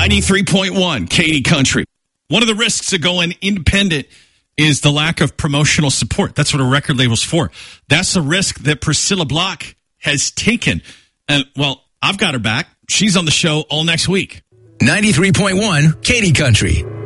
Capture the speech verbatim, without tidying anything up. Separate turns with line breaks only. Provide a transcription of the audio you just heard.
ninety-three point one, Katy Country. One of the risks of going independent is the lack of promotional support. That's what a record label's for. That's the risk that Priscilla Block has taken. And, well, I've got her back. She's on the show all next week.
ninety-three point one, Katy Country.